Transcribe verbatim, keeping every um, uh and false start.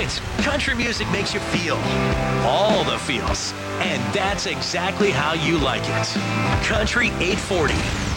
it. Country music makes you feel all the feels. And that's exactly how you like it. Country eight forty.